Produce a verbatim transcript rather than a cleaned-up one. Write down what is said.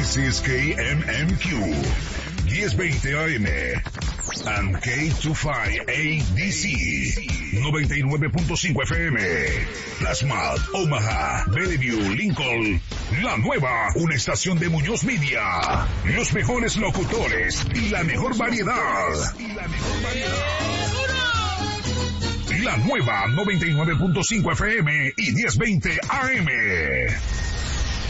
This is K M M Q, diez veinte A M, and K veinticinco A D C, noventa y nueve punto cinco F M, Plasma, Omaha, Bellevue, Lincoln, La Nueva, una estación de Muñoz Media, los mejores locutores y la mejor variedad. Y la mejor variedad. La Nueva, noventa y nueve punto cinco F M y diez veinte A M.